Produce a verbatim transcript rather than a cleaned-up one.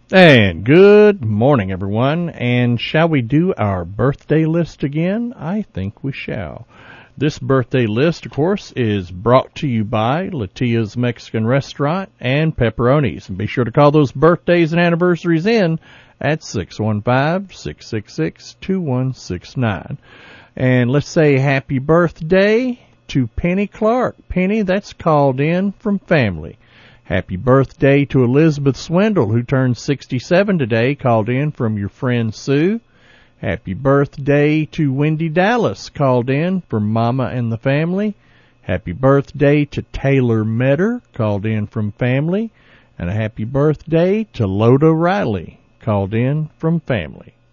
And good morning, everyone. And shall we do our birthday list again? I think we shall. This birthday list, of course, is brought to you by Latia's Mexican Restaurant and Pepperoni's. And be sure to call those birthdays and anniversaries in at six one five, six six six, two one six nine. And let's say happy birthday to Penny Clark. Penny, that's called in from family. Happy birthday to Elizabeth Swindle, who turned sixty-seven today, called in from your friend Sue. Happy birthday to Wendy Dallas, called in from Mama and the family. Happy birthday to Taylor Metter, called in from family. And a happy birthday to Loda Riley, called in from family.